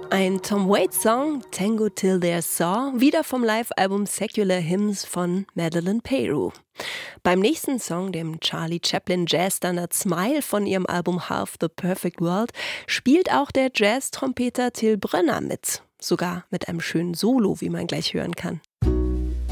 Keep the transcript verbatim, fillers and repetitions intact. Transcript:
Ein Tom Waits-Song, Tango Till There's Saw, wieder vom Live-Album Secular Hymns von Madeleine Peyroux. Beim nächsten Song, dem Charlie Chaplin Jazz-Standard Smile von ihrem Album Half the Perfect World, spielt auch der Jazz-Trompeter Till Brönner mit. Sogar mit einem schönen Solo, wie man gleich hören kann.